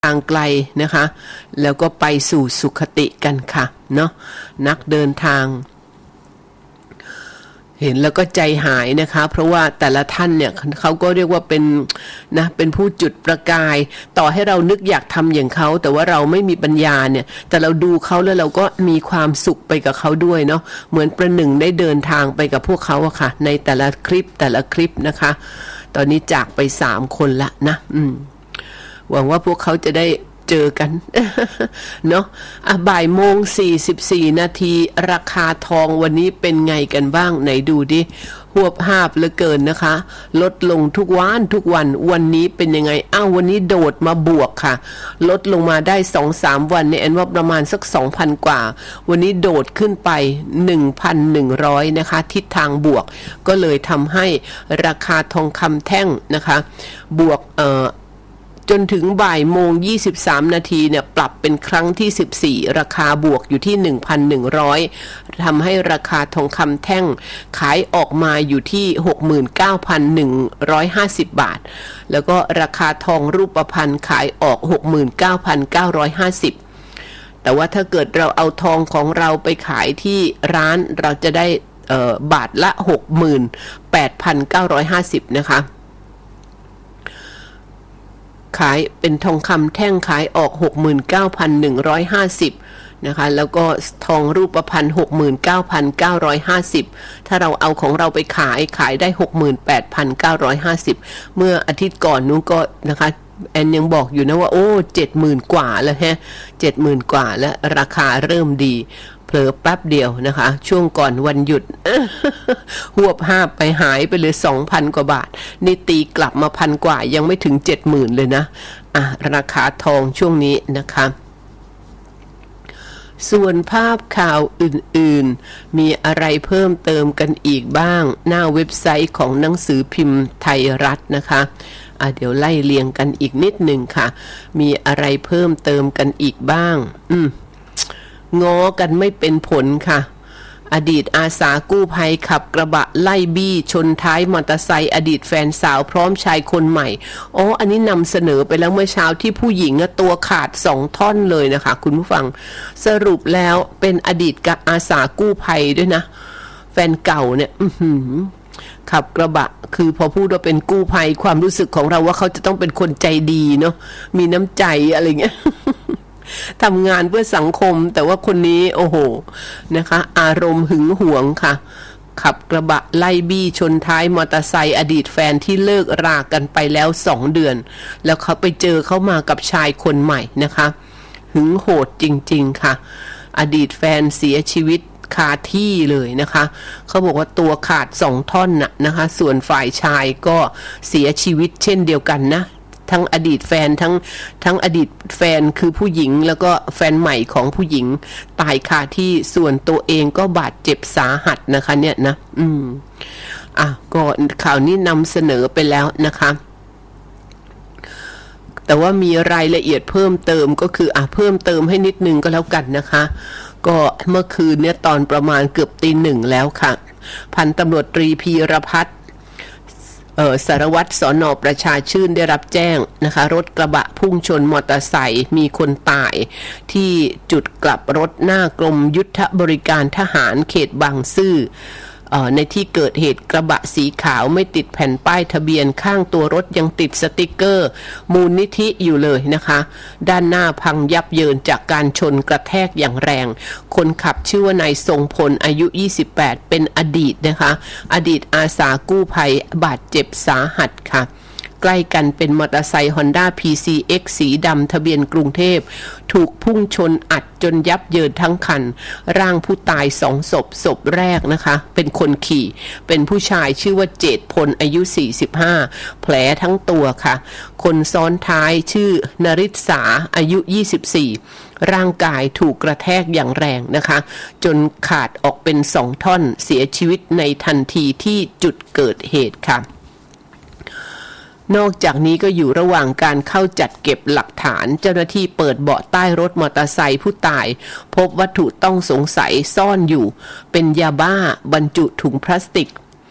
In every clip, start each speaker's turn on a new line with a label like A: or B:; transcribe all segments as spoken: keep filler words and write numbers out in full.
A: ทางไกลนะคะแล้วก็ไปสู่สุคติกันค่ะเนาะนักเดินทางเห็นแล้วก็ใจหายนะคะเพราะว่าแต่ละท่านเนี่ยเขาก็เรียกว่าเป็นนะเป็นผู้จุดประกายต่อให้เรานึกอยากทำอย่างเขาแต่ว่าเราไม่มีปัญญาเนี่ยแต่เราดูเขาแล้วเราก็มีความสุขไปกับเขาด้วยเนาะเหมือนประหนึ่งได้เดินทางไปกับพวกเขาอะค่ะในแต่ละคลิปแต่ละคลิปนะคะตอนนี้จากไปสามคนละนะอืมหวังว่าพวกเขาจะได้เจอกัน เนาะอ่ะบ่ายโมงสี่สิบสี่นาทีราคาทองวันนี้เป็นไงกันบ้างไหนดูดิหวบหาบเหลือเกินนะคะลดลงทุกวันทุกวันวันนี้เป็นยังไงอ้าววันนี้โดดมาบวกค่ะลดลงมาได้ สองถึงสาม วันเนี่ยแอนว่าประมาณสัก สองพัน กว่าวันนี้โดดขึ้นไป หนึ่งพันหนึ่งร้อย นะคะทิศทางบวกก็เลยทำให้ราคาทองคำแท่งนะคะบวกเอ่อจนถึงบ่ายโมงยี่สิบสามนาทีเนี่ยปรับเป็นครั้งที่สิบสี่ราคาบวกอยู่ที่ หนึ่งพันหนึ่งร้อย ทำให้ราคาทองคำแท่งขายออกมาอยู่ที่ หกหมื่นเก้าพันหนึ่งร้อยห้าสิบ บาทแล้วก็ราคาทองรูปพรรณขายออก หกหมื่นเก้าพันเก้าร้อยห้าสิบ แต่ว่าถ้าเกิดเราเอาทองของเราไปขายที่ร้านเราจะได้เอ่อบาทละ หกหมื่นแปดพันเก้าร้อยห้าสิบ นะคะขายเป็นทองคำแท่งขายออก หกหมื่นเก้าพันหนึ่งร้อยห้าสิบ นะคะแล้วก็ทองรูปพรรณ หกหมื่นเก้าพันเก้าร้อยห้าสิบ ถ้าเราเอาของเราไปขายขายได้ หกหมื่นแปดพันเก้าร้อยห้าสิบ เมื่ออาทิตย์ก่อนนู้นก็นะคะแอนยังบอกอยู่นะว่าโอ้ เจ็ดหมื่น กว่าแล้วฮะ เจ็ดหมื่น กว่าแล้วราคาเริ่มดีเผลอแป๊บเดียวนะคะช่วงก่อนวันหยุด หวบห้าไปหายไปเลย สองพัน กว่าบาทนี่ตีกลับมาพันกว่ายังไม่ถึง เจ็ดหมื่น เลยนะอ่ะราคาทองช่วงนี้นะคะส่วนภาพข่าวอื่นๆมีอะไรเพิ่มเติมกันอีกบ้างหน้าเว็บไซต์ของหนังสือพิมพ์ไทยรัฐนะคะอ่ะเดี๋ยวไล่เรียงกันอีกนิดหนึ่งค่ะมีอะไรเพิ่มเติมกันอีกบ้างอืมง้อกันไม่เป็นผลค่ะอดีตอาสากู้ภัยขับกระบะไล่บี้ชนท้ายมอเตอร์ไซค์อดีตแฟนสาวพร้อมชายคนใหม่อ๋ออันนี้นำเสนอไปแล้วเมื่อเช้าที่ผู้หญิงตัวขาดสองท่อนเลยนะคะคุณผู้ฟังสรุปแล้วเป็นอดีตกับอาสากู้ภัยด้วยนะแฟนเก่าเนี่ยอื้อหือขับกระบะคือพอพูดว่าเป็นกู้ภัยความรู้สึกของเราว่าเขาจะต้องเป็นคนใจดีเนาะมีน้ำใจอะไรเงี้ยทำงานเพื่อสังคมแต่ว่าคนนี้โอ้โหนะคะอารมณ์หึงหวงค่ะขับกระบะไล่บี้ชนท้ายมอเตอร์ไซค์อดีตแฟนที่เลิกรากันไปแล้วสองเดือนแล้วเขาไปเจอเขามากับชายคนใหม่นะคะหึงโหดจริงๆค่ะอดีตแฟนเสียชีวิตคาที่เลยนะคะเขาบอกว่าตัวขาดสองท่อนน่ะนะคะส่วนฝ่ายชายก็เสียชีวิตเช่นเดียวกันนะทั้งอดีตแฟนทั้งทั้งอดีตแฟนคือผู้หญิงแล้วก็แฟนใหม่ของผู้หญิงตายคาที่ส่วนตัวเองก็บาดเจ็บสาหัสนะคะเนี่ยนะอืมอ่ะก็ข่าวนี้นำเสนอไปแล้วนะคะแต่ว่ามีรายละเอียดเพิ่มเติมก็คืออ่ะเพิ่มเติมให้นิดนึงก็แล้วกันนะคะก็เมื่อคืนเนี่ยตอนประมาณเกือบตีหนึ่งแล้วค่ะพันตำรวจตรีพีรพัฒน์สารวัตรสน.ประชาชื่นได้รับแจ้งนะคะรถกระบะพุ่งชนมอเตอร์ไซค์มีคนตายที่จุดกลับรถหน้ากรมยุทธบริการทหารเขตบางซื่อในที่เกิดเหตุกระบะสีขาวไม่ติดแผ่นป้ายทะเบียนข้างตัวรถยังติดสติกเกอร์มูลนิธิอยู่เลยนะคะด้านหน้าพังยับเยินจากการชนกระแทกอย่างแรงคนขับชื่อว่านายทรงพลอายุยี่สิบแปดเป็นอดีตนะคะอดีตอาสากู้ภัยบาดเจ็บสาหัสค่ะใกล้กันเป็นมอเตอร์ไซค์ Honda พี ซี เอ็กซ์ สีดำทะเบียนกรุงเทพถูกพุ่งชนอัดจนยับเยินทั้งคันร่างผู้ตายสองศพศพแรกนะคะเป็นคนขี่เป็นผู้ชายชื่อว่าเจตพลอายุสี่สิบห้าแผลทั้งตัวค่ะคนซ้อนท้ายชื่อนริศาอายุยี่สิบสี่ร่างกายถูกกระแทกอย่างแรงนะคะจนขาดออกเป็นสองท่อนเสียชีวิตในทันทีที่จุดเกิดเหตุค่ะนอกจากนี้ก็อยู่ระหว่างการเข้าจัดเก็บหลักฐานเจ้าหน้าที่เปิดเบาะใต้รถมอเตอร์ไซค์ผู้ตายพบวัตถุต้องสงสัยซ่อนอยู่เป็นยาบ้าบรรจุถุงพลาสติก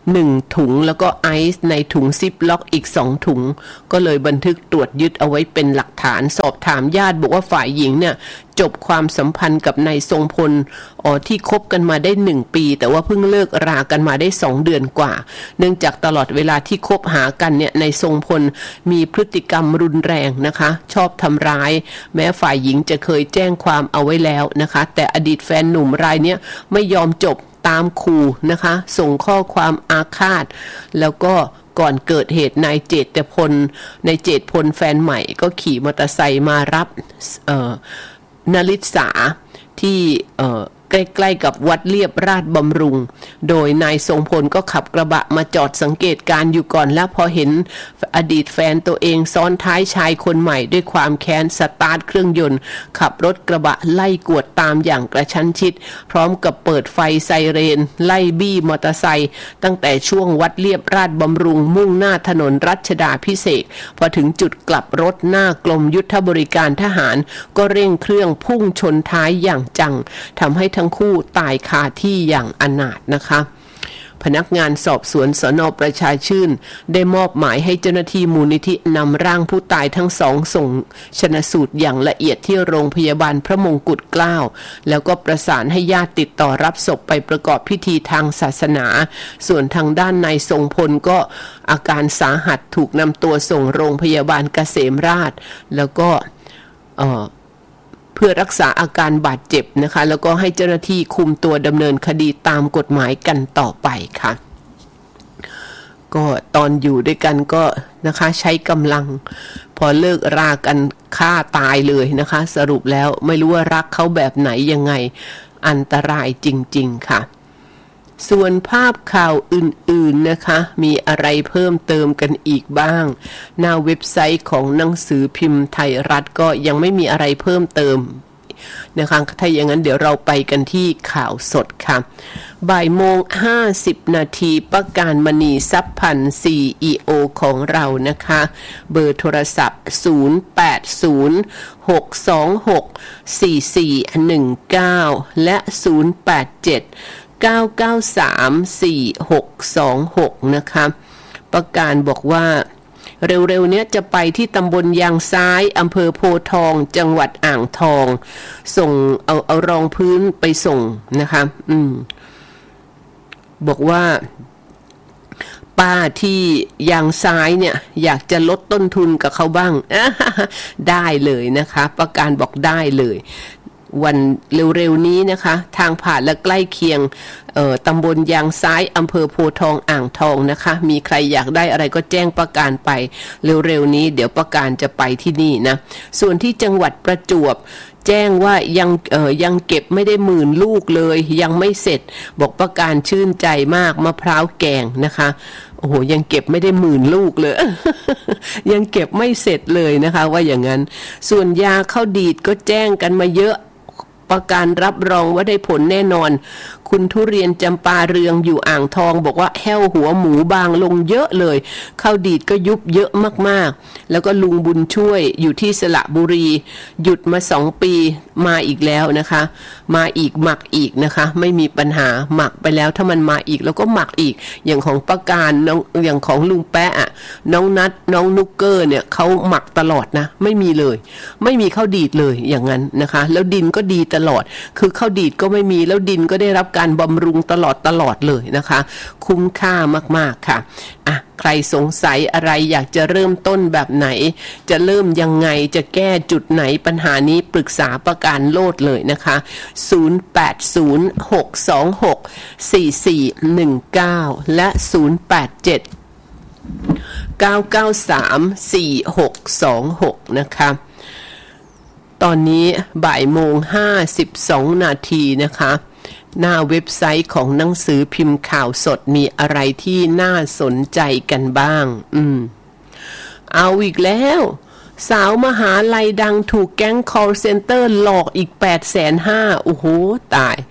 A: หนึ่งถุงแล้วก็ไอซ์ในถุงซิปล็อกอีกสองถุงก็เลยบันทึกตรวจยึดเอาไว้เป็นหลักฐานสอบถามญาติบอกว่าฝ่ายหญิงเนี่ยจบความสัมพันธ์กับนายทรงพลอ๋อที่คบกันมาได้หนึ่งปีแต่ว่าเพิ่งเลิกรากันมาได้สองเดือนกว่าเนื่องจากตลอดเวลาที่คบหากันเนี่ยนายทรงพลมีพฤติกรรมรุนแรงนะคะชอบทำร้ายแม้ฝ่ายหญิงจะเคยแจ้งความเอาไว้แล้วนะคะแต่อดีตแฟนหนุ่มรายเนี้ยไม่ยอมจบตามขู่นะคะส่งข้อความอาฆาตแล้วก็ก่อนเกิดเหตุนายเจตพลนายเจตพลแฟนใหม่ก็ขี่มอเตอร์ไซค์มารับเอ่อนลิสาที่เอ่อใกล้ๆกับวัดเลียบราชบำรุงโดยนายทรงพลก็ขับกระบะมาจอดสังเกตการอยู่ก่อนแล้วพอเห็นอดีตแฟนตัวเองซ้อนท้ายชายคนใหม่ด้วยความแค้นสตาร์ทเครื่องยนต์ขับรถกระบะไล่กวดตามอย่างกระชั้นชิดพร้อมกับเปิดไฟไซเรนไล่บี้มอเตอร์ไซค์ตั้งแต่ช่วงวัดเลียบราชบำรุงมุ่งหน้าถนนรัชดาภิเษกพอถึงจุดกลับรถหน้ากรมยุทธบริการทหารก็เร่งเครื่องพุ่งชนท้ายอย่างจังทำให้ทั้งคู่ตายคาที่อย่างอนาถนะคะพนักงานสอบสวนสน.ประชาชื่นได้มอบหมายให้เจ้าหน้าที่มูลนิธินำร่างผู้ตายทั้งสองส่งชนสูตรอย่างละเอียดที่โรงพยาบาลพระมงกุฎเกล้าแล้วก็ประสานให้ญาติติดต่อรับศพไปประกอบพิธีทางศาสนาส่วนทางด้านนายทรงพลก็อาการสาหัสถูกนำตัวส่งโรงพยาบาลเกษมราษฎร์แล้วก็เอ่อเพื่อรักษาอาการบาดเจ็บนะคะแล้วก็ให้เจ้าหน้าที่คุมตัวดำเนินคดีตามกฎหมายกันต่อไปค่ะก็ตอนอยู่ด้วยกันก็นะคะใช้กำลังพอเลิกรากันฆ่าตายเลยนะคะสรุปแล้วไม่รู้ว่ารักเขาแบบไหนยังไงอันตรายจริงๆค่ะส่วนภาพข่าวอื่นๆนะคะมีอะไรเพิ่มเติมกันอีกบ้างหน้าเว็บไซต์ของหนังสือพิมพ์ไทยรัฐก็ยังไม่มีอะไรเพิ่มเติมนะคะถ้าอย่างนั้นเดี๋ยวเราไปกันที่ข่าวสดค่ะบ่ายโมงห้าสิบนาทีประการมณีทรัพย์พันธ์ ซี อี โอ ของเรานะคะเบอร์โทรศัพท์ศูนย์ แปด ศูนย์ หก สอง หก สี่ สี่ หนึ่ง เก้าและศูนย์ แปด เจ็ด เก้า เก้า สาม สี่ หก สอง หกนะคะประการบอกว่าเร็วๆเนี้ยจะไปที่ตำบลยางซ้ายอำเภอโพธิ์ทองจังหวัดอ่างทองส่งเอาเอารองพื้นไปส่งนะคะอืมบอกว่าป้าที่ยางซ้ายเนี่ยอยากจะลดต้นทุนกับเขาบ้าง ได้เลยนะคะประการบอกได้เลยวันเร็วๆนี้นะคะทางผ่านและใกล้เคียงเอ่อตำบลยางซ้ายอำเภอโพธิ์ทองอ่างทองนะคะมีใครอยากได้อะไรก็แจ้งประการไปเร็วๆนี้เดี๋ยวประการจะไปที่นี่นะส่วนที่จังหวัดประจวบแจ้งว่ายังเอ่อยังเก็บไม่ได้หมื่นลูกเลยยังไม่เสร็จบอกประการชื่นใจมากมะพร้าวแกงนะคะโอ้โหยังเก็บไม่ได้หมื่นลูกเลย ยังเก็บไม่เสร็จเลยนะคะว่าอย่างนั้นส่วนยาข้าวดีดก็แจ้งกันมาเยอะประการรับรองว่าได้ผลแน่นอนคุณทุเรียนจำปาเรืองอยู่อ่างทองบอกว่าแห้วหัวหมูบางลงเยอะเลยข้าวดีดก็ยุบเยอะมากๆแล้วก็ลุงบุญช่วยอยู่ที่สระบุรีหยุดมาสองปีมาอีกแล้วนะคะมาอีกหมักอีกนะคะไม่มีปัญหาหมักไปแล้วถ้ามันมาอีกแล้วก็หมักอีกอย่างของประการน้องอย่างของลุงแปะอะน้องนัดน้องนุกเกอร์เนี่ยเขาหมักตลอดนะไม่มีเลยไม่มีข้าวดีดเลยอย่างนั้นนะคะแล้วดินก็ดีตลอดคือข้าวดีดก็ไม่มีแล้วดินก็ได้รับการบำรุงตลอดตลอดเลยนะคะคุ้มค่ามากๆค่ะอ่ะใครสงสัยอะไรอยากจะเริ่มต้นแบบไหนจะเริ่มยังไงจะแก้จุดไหนปัญหานี้ปรึกษาประการโลดเลยนะคะศูนย์ แปด ศูนย์ หก สอง หก สี่ สี่ หนึ่ง เก้าและศูนย์ แปด เจ็ด เก้า เก้า สาม สี่ หก สอง หกนะคะตอนนี้บ่ายโมงห้าสิบสองนาทีนะคะหน้าเว็บไซต์ของหนังสือพิมพ์ข่าวสดมีอะไรที่น่าสนใจกันบ้างอืมเอาอีกแล้วสาวมหาลัยดังถูกแก๊ง call center หลอกอีก แปดแสนห้าหมื่น โอ้โหตาย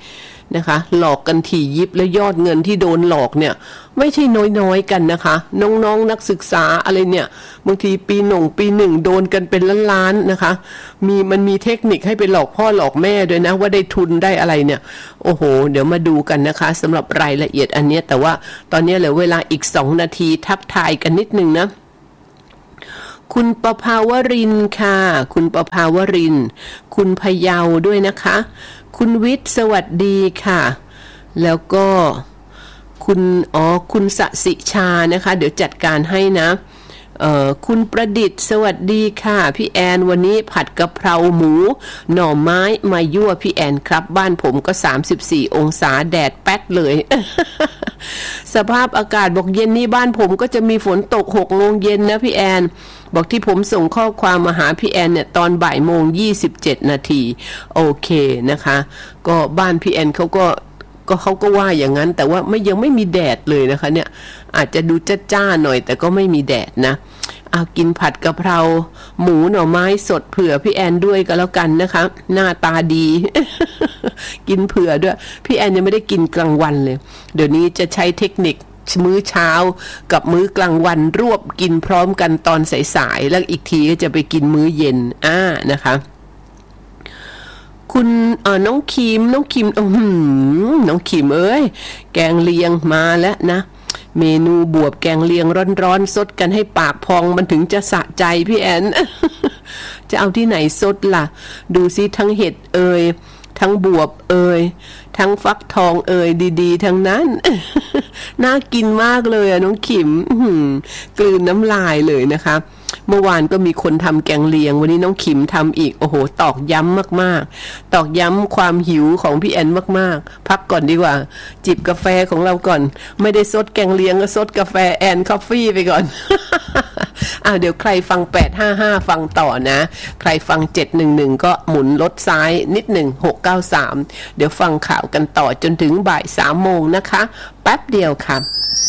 A: นะคะหลอกกันถี่ยิบแล้วยอดเงินที่โดนหลอกเนี่ยไม่ใช่น้อยๆกันนะคะน้องๆ น, นักศึกษาอะไรเนี่ยบางทีปีหนึ่งปีหนึ่งโดนกันเป็นล้านๆนะคะมีมันมีเทคนิคให้ไปหลอกพ่อหลอกแม่ด้วยนะว่าได้ทุนได้อะไรเนี่ยโอ้โหเดี๋ยวมาดูกันนะคะสำหรับรายละเอียดอันนี้แต่ว่าตอนนี้เหลือเวลาอีกสองนาทีทักทายกันนิดนึงนะคุณประภาวรินทร์ค่ะคุณประภาวรินทร์คุณพะเยาด้วยนะคะคุณวิทย์สวัสดีค่ะแล้วก็คุณอ๋อคุณสสิชานะคะเดี๋ยวจัดการให้นะเอ่อคุณประดิษฐ์สวัสดีค่ะพี่แอนวันนี้ผัดกะเพราหมูหน่อไม้มายั่วพี่แอนครับบ้านผมก็สามสิบสี่องศาแดดแป๊ดเลย สภาพอากาศบอกเย็นนี้บ้านผมก็จะมีฝนตกหกโมงเย็นนะพี่แอนบอกที่ผมส่งข้อความมาหาพี่แอนเนี่ยตอนบ่ายโมงยี่สิบเจ็ดนาทีโอเคนะคะก็บ้านพี่แอนเขาก็ก็เขาก็ว่าอย่างนั้นแต่ว่าไม่ยังไม่มีแดดเลยนะคะเนี่ยอาจจะดูจ้าๆหน่อยแต่ก็ไม่มีแดดนะเอากินผัดกะเพราหมูหน่อไม้สดเผื่อพี่แอนด้วยก็แล้วกันนะคะหน้าตาดี กินเผื่อด้วยพี่แอนยังไม่ได้กินกลางวันเลยเดี๋ยวนี้จะใช้เทคนิคมื้อเช้ากับมื้อกลางวันรวบกินพร้อมกันตอนสายๆแล้วอีกทีก็จะไปกินมื้อเย็นอ่านะคะคุณเอ่อน้องคิมน้องคิมอือน้องคิมเอ้ยแกงเลียงมาแล้วนะเมนูบวบแกงเลียงร้อนๆซดกันให้ปากพองมันถึงจะสะใจพี่แอน จะเอาที่ไหนซดล่ะดูซิทั้งเห็ดเอ่ยทั้งบวบเอ่ยทั้งฟักทองเอ่ยดีๆทั้งนั้น น่ากินมากเลยอ่ะน้องขิมกลืนน้ำลายเลยนะคะเมื่อวานก็มีคนทำแกงเลียงวันนี้น้องขิมทำอีกโอ้โหตอกย้ำมากๆตอกย้ำความหิวของพี่แอนมากๆพักก่อนดีกว่าจิบกาแฟของเราก่อนไม่ได้ซดแกงเลียงก็ซดกาแฟแอนคอฟฟี่ไปก่อน อ่าเดี๋ยวใครฟังแปดห้าห้าฟังต่อนะใครฟังเจ็ดหนึ่งหนึ่งก็หมุนลดซ้ายนิดหนึ่งหกเก้าสามเดี๋ยวฟังข่าวกันต่อจนถึงบ่ายสามโมงนะคะแป๊บเดียวค่ะ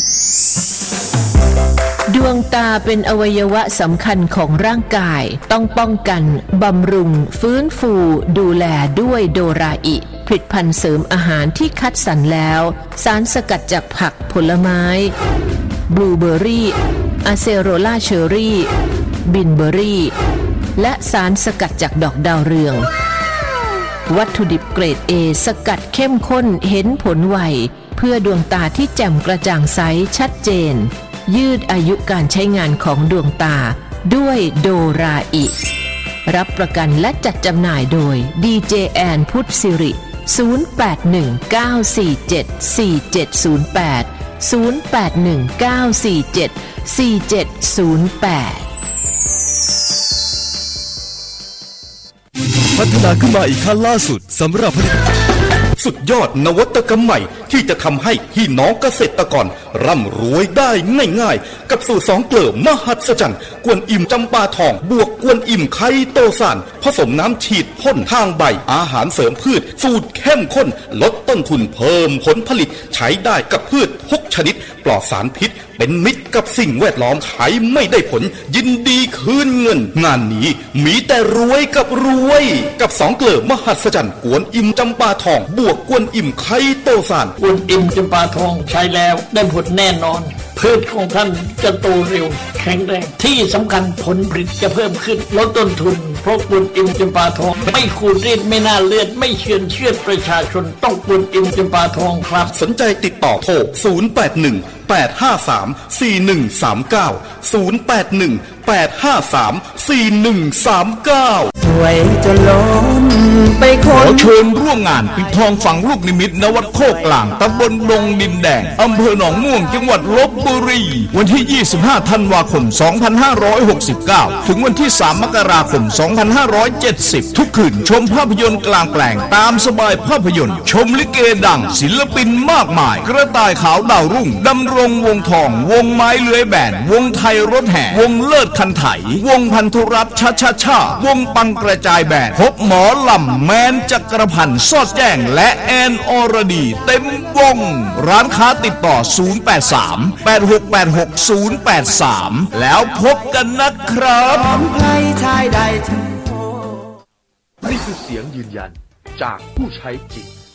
A: ดวงตาเป็นอวัยวะสำคัญของร่างกายต้องป้องกันบำรุงฟื้นฟูดูแลด้วยโดราอิผลิตภัณฑ์เสริมอาหารที่คัดสรรแล้วสารสกัดจากผักผลไม้บลูเบอร์รี่อะเซโรล่าเชอร์รี่บินเบอร์รี่และสารสกัดจากดอกดาวเรืองวัตถุดิบเกรด A สกัดเข้มข้นเห็นผลไวเพื่อดวงตาที่แจ่มกระจ่างใสชัดเจนยืดอายุการใช้งานของดวงตาด้วยโดราอิรับประกันและจัดจำหน่ายโดยดี เจ แอนพุทธสิริศูนย์ แปด หนึ่ง เก้า สี่ เจ็ด สี่ เจ็ด ศูนย์ แปด ศูนย์ แปด หนึ่ง เก้า สี่ เจ็ด สี่ เจ็ด ศูนย์ แปด
B: พัฒนาขึ้นมาอีกขั้นล่าสุดสำหรับผลิตสุดยอดนวัตกรรมใหม่ที่จะทำให้พี่น้องเกษตรกรร่ำรวยได้ง่ายๆกับสูตรสองเกลือมหัศจรรย์กวนอิ่มจำปาทองบวกกวนอิ่มไคโตซานผสมน้ำฉีดพ่นทางใบอาหารเสริมพืชสูตรเข้มข้นลดต้นทุนเพิ่มผลผลิตใช้ได้กับพืชทุกชนิดปลอดสารพิษเป็นมิตรกับสิ่งแวดล้อมใช้ไม่ได้ผลยินดีคืนเงินงานนี้มีแต่รวยกับรวยกับสองเกลือมหัศจรรย์กวนอิ่มจำปาทองบวกกวนอิ่มไคโตซาน
C: กวนอิ่มจำปาทองใช้แล้วได้ผลแน่นอนพืชของท่านจะโตเร็วแข็งแรงที่สำคัญผลผลิตจะเพิ่มขึ้นลดต้นทุนเพราะกวนอิ่มจำปาทองไม่ขูดรีดไม่น่าเลือดไม่เชือนเชือดประชาชนต้องกวนอิ่มจำปาทองครับ
B: สนใจติดต่อโทรศูนย์ แปด หนึ่ง แปด ห้า สาม สี่ หนึ่ง สาม เก้า ศูนย์ แปด หนึ่ง แปด ห้า สาม สี่ หนึ่ง สาม เก้า
D: สวยจนล้นไปค
E: นขอเชิญร่วมงานปิดทองฝังลูกนิมิตณวัดโคกกลางตำบลดงดินแดงอำเภอหนองม่วงจังหวัดลพบุรีวันที่ยี่สิบห้าธันวาคมสองพันห้าร้อยหกสิบเก้าถึงวันที่สามมกราคมสองพันห้าร้อยเจ็ดสิบทุกคืนชมภาพยนตร์กลางแปลงตามสบายภาพยนตร์ชมลิเกดังศิลปินมากมายกระต่ายขาวดาวรุ่งดำรงวงทองวงไม้เลื้อยแบนวงไทยรถแห่วงเลิศคันไถวงพันธุรัตน์ชาชาชาวงปังกระจายแบนพบหมอลำแมนจักรพันธ์สอดแจ้งและแอนอรดีเต็มวงร้านค้าติดต่อศูนย์ แปด สาม แปด หก แปด หก ศูนย์ แปด สามแล้วพบกันนะครับ
D: ใครชายใดทั้ง
F: นี่คือเสียงยืนยันจากผู้ใช้จริง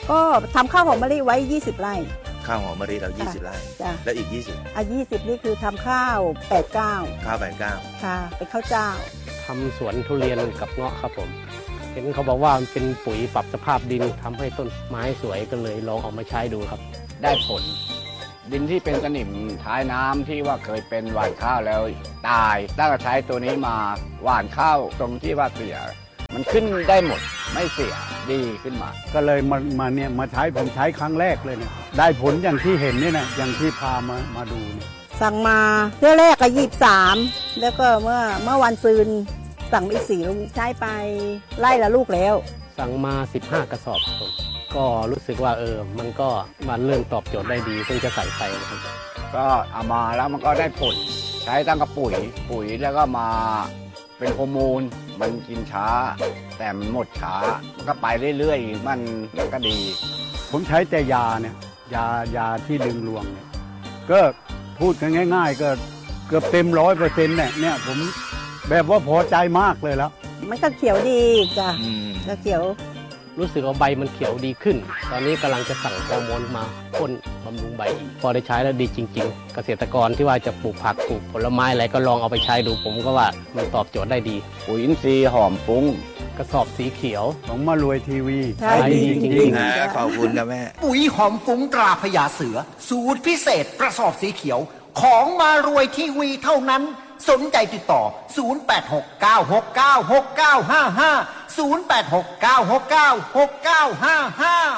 F: ก็ทำข้าวหอมมะลิไว้ยี่สิบไร่
G: ข้าวหอมมะลิเรายี่สิบไร่
F: จ้ะ
G: แล้วอีกยี่สิบ
F: อ่ะยี่สิบนี่คือทำข้าว แปดเก้า
G: ข้าวแปดเก้า
F: ค่ะเป็นข้าวเจ้า
H: ทำสวนทุเรียนกับเงาะครับผมเห็นเขาบอกว่ามันเป็นปุ๋ยปรับสภาพดินทำให้ต้นไม้สวยก็เลยลองเอามาใช้ดูครับ
I: ได้ผลดินที่เป็นสนิมท้ายน้ำที่ว่าเคยเป็นหว่านข้าวแล้วตายตั้งแต่ใช้ตัวนี้มาหว่านข้าวตรงที่ว่าเสียมันขึ้นได้หมดไม่เสียดีขึ้นมา
J: ก็เลยมามาเนี่ยมาใช้ผมใช้ครั้งแรกเลยเนี่ยได้ผลอย่างที่เห็นนี่นะอย่างที่พามามาดูเนี่ย
F: สั่งมาเที่ยวแรกก็ยี่สิบสามแล้วก็เมื่อเมื่อวันซืนสั่งอีกสี่ลูกใช้ไปไล่ละลูกแล้ว
H: สั่งมาสิบห้ากระสอบครับก็รู้สึกว่าเออมันก็มันเริ่มตอบโจทย์ได้ดีเพิ่งจะใส่ไปนะครับ
I: ก็เอามาแล้วมันก็ได้ผลใช้ตั้งกับปุ๋ยปุ๋ยแล้วก็มาเป็นฮอร์โมนมันกินช้าแต่มันหมดช้ามันก็ไปเรื่อยๆมันก็ดี
J: ผมใช้แต่ยาเนี่ยยายาที่ดึงรวงเนี่ยก็พูดกันง่ายๆก็เกือบเต็มร้อยเปอร์เซ็นต์เนี่ยเนี่ยผมแบบว่าพอใจมากเลยแล้ว
F: มันก็เขียวดีจ้ะก็เขียว
H: รู้สึกว่าใบมันเขียวดีขึ้นตอนนี้กำลังจะสั่งฮอร์โมนมาพ่นบำรุงใบอีกพอได้ใช้แล้วดีจริงๆเกษตรกรที่ว่าจะปลูกผักปลูกผลไม้อะไรก็ลองเอาไปใช้ดูผมก็ว่ามันตอบโจทย์ได้ดี
I: ปุ๋ยอินทรีย์หอมฟุ้ง
H: กระสอบสีเขียว
J: ของมารวยทีวี
F: ใช่ดีจริงๆ
G: นะขอบคุณนะแม่
K: ปุ๋ยหอมฟุ้งตราพญาเสือสูตรพิเศษกระสอบสีเขียวของมารวยทีวีเท่านั้นสนใจติดต่อศูนย์ แปด หก เก้า หก เก้า หก เก้า ห้า ห้า ศูนย์ แปด หก เก้า หก เก้า หก เก้า ห้า ห้า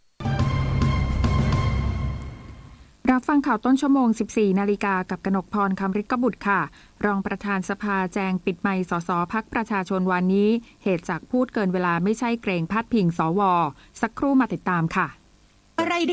L: รับฟังข่าวต้นชั่วโมง สิบสี่ นาฬิกากับกนกพร คำฤทธิ์กบุตรค่ะรองประธานสภาแจงปิดไมค์สสพรรคประชาชนวันนี้เหตุจากพูดเกินเวลาไม่ใช่เกรงพาดพิงสวสักครู่มาติดตามค่ะ
K: อะไร